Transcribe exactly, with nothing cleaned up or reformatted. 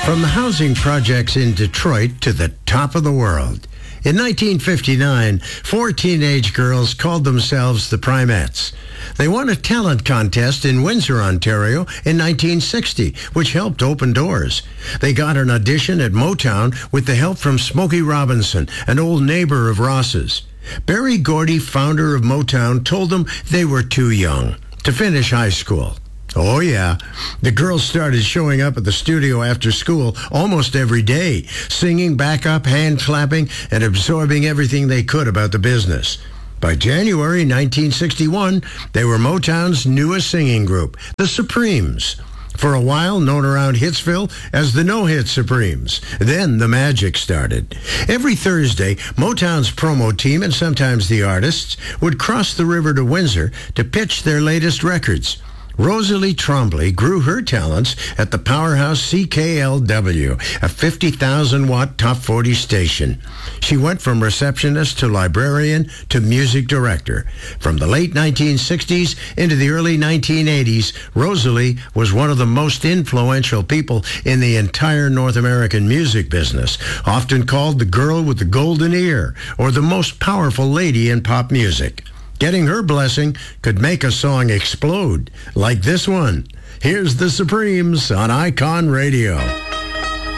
From the housing projects in Detroit to the top of the world. In nineteen fifty-nine, four teenage girls called themselves the Primettes. They won a talent contest in Windsor, Ontario in nineteen sixty, which helped open doors. They got an audition at Motown with the help from Smokey Robinson, an old neighbor of Ross's. Berry Gordy, founder of Motown, told them they were too young to finish high school. Oh, yeah. The girls started showing up at the studio after school almost every day, singing backup, hand clapping, and absorbing everything they could about the business. By January nineteen sixty-one, they were Motown's newest singing group, the Supremes. For a while, known around Hitsville as the No-Hit Supremes. Then the magic started. Every Thursday, Motown's promo team and sometimes the artists would cross the river to Windsor to pitch their latest records. Rosalie Trombley grew her talents at the powerhouse C K L W, a fifty thousand watt top forty station. She went from receptionist to librarian to music director. From the late nineteen sixties into the early nineteen eighties, Rosalie was one of the most influential people in the entire North American music business, often called the girl with the golden ear or the most powerful lady in pop music. Getting her blessing could make a song explode, like this one. Here's the Supremes on Icon Radio.